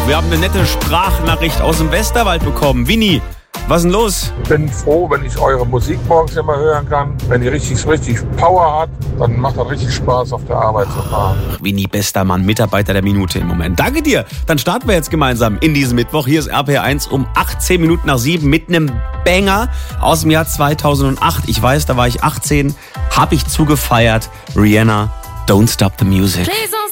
Wir haben eine nette Sprachnachricht aus dem Westerwald bekommen. Winnie, was ist denn los? Ich bin froh, wenn ich eure Musik morgens immer hören kann. Wenn die richtig Power hat, dann macht das richtig Spaß, auf der Arbeit zu fahren. Winnie, bester Mann, Mitarbeiter der Minute im Moment. Danke dir. Dann starten wir jetzt gemeinsam in diesen Mittwoch. Hier ist RPR1 um 18 Minuten nach 7 mit einem Banger aus dem Jahr 2008. Ich weiß, da war ich 18, habe ich zugefeiert. Rihanna, Don't Stop the Music.